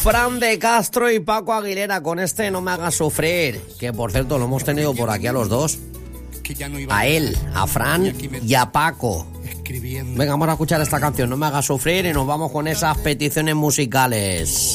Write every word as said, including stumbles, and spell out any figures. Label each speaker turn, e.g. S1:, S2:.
S1: Fran de Castro y Paco Aguilera con este No me hagas sufrir, que por cierto lo hemos tenido por aquí a los dos, a él, a Fran y a Paco. Venga, vamos a escuchar esta canción, No me hagas sufrir, y nos vamos con esas peticiones musicales.